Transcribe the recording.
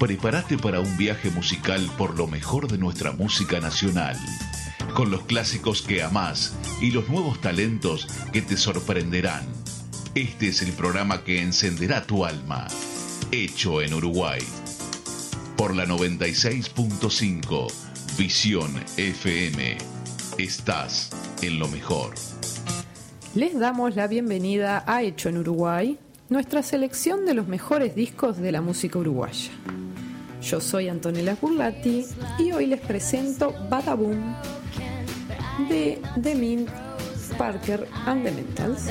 Prepárate para un viaje musical por lo mejor de nuestra música nacional, con los clásicos que amás y los nuevos talentos que te sorprenderán. Este es el programa que encenderá tu alma, Hecho en Uruguay. Por la 96.5, Visión FM. Estás en lo mejor. Les damos la bienvenida a Hecho en Uruguay, nuestra selección de los mejores discos de la música uruguaya. Yo soy Antonella Burlati y hoy les presento Badaboom de The Mint, Parker and the Mentals.